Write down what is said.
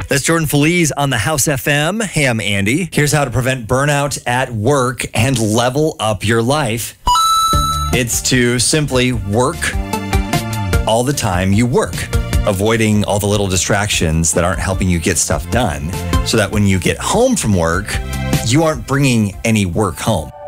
That's Jordan Feliz on the House FM. Hey, I'm Andy. Here's how to prevent burnout at work and level up your life. It's to simply work all the time you work, avoiding all the little distractions that aren't helping you get stuff done, so that when you get home from work, you aren't bringing any work home.